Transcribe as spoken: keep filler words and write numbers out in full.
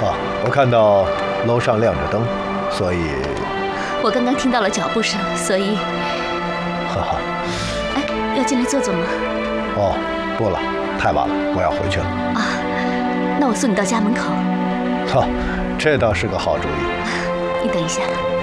啊，我看到楼上亮着灯，所以…… 我刚刚听到了脚步声，所以…… 哈哈。 哎，要进来坐坐吗？ 哦，不了，太晚了，我要回去了。 啊，那我送你到家门口。 哈，这倒是个好主意。 你等一下。